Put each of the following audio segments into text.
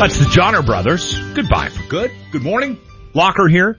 That's the Johnner Brothers. Goodbye for good. Good morning. Locker here.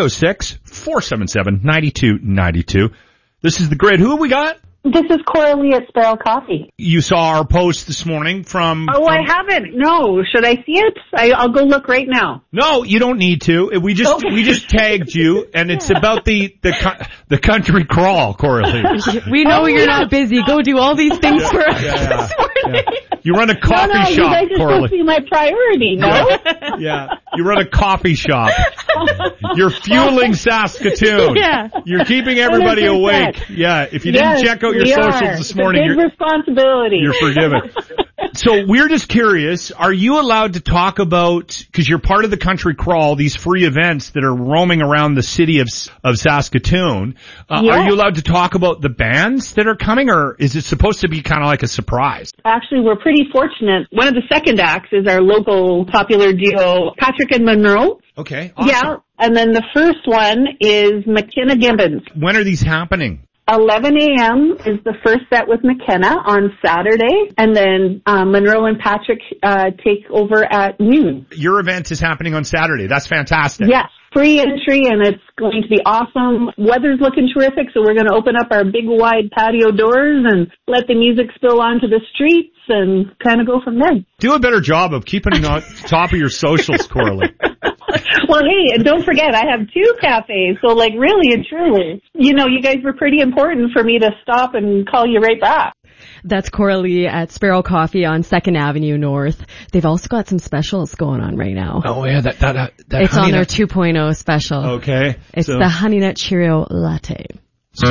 306-477-9292. This is the Grid. Who have we got? This is Coralie at Sparrow Coffee. You saw our post this morning from... Oh, I haven't. No. Should I see it? I'll go look right now. No, you don't need to. We just tagged you, and it's about the country crawl, Coralie. We know you're not busy. Go do all these things for us this morning. You run a coffee shop, you guys are Coralie. supposed to be my priority, no? Yeah. You run a coffee shop. You're fueling Saskatoon. Yeah. You're keeping everybody 100%. awake. Yeah. If you didn't check out your socials this morning, it's a big responsibility. You're forgiven. So we're just curious, are you allowed to talk about, because you're part of the country crawl, these free events that are roaming around the city of Saskatoon, are you allowed to talk about the bands that are coming, or is it supposed to be kind of like a surprise? Actually, we're pretty fortunate. One of the second acts is our local popular duo, Patrick and Monroe. Okay, awesome. Yeah, and then the first one is McKenna Gibbons. When are these happening? 11 a.m. is the first set with McKenna on Saturday, and then Monroe and Patrick take over at noon. Your event is happening on Saturday. That's fantastic. Yes, free entry, and it's going to be awesome. Weather's looking terrific, so we're going to open up our big, wide patio doors and let the music spill onto the streets and kind of go from there. Do a better job of keeping on top of your socials, Coralie. Well, hey, and don't forget, I have 2 cafes, so like really and truly, you guys were pretty important for me to stop and call you right back. That's Coralie at Sparrow Coffee on 2nd Avenue North. They've also got some specials going on right now. Oh, yeah, that it's on their 2.0 special. Okay. It's the Honey Nut Cheerio Latte. Oh,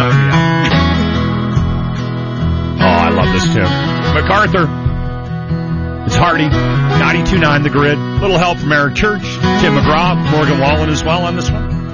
I love this tune. MacArthur. It's Hardy, 92.9 The Grid. Little help from Eric Church, Tim McGraw, Morgan Wallen as well on this one.